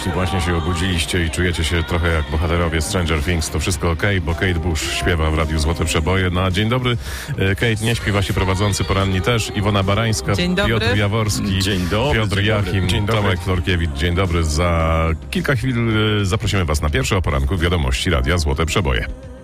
Jeśli właśnie się obudziliście i czujecie się trochę jak bohaterowie Stranger Things, to wszystko okej, bo Kate Bush śpiewa w Radiu Złote Przeboje. No a dzień dobry, Kate nie śpi, właśnie prowadzący poranni też, Iwona Barańska, Dzień dobry. Piotr Jaworski, Dzień dobry, Piotr dzień dobry. Jachim, Dzień dobry. Tomek Florkiewicz. Dzień dobry. Za kilka chwil zaprosimy Was na pierwsze o poranku wiadomości Radia Złote Przeboje.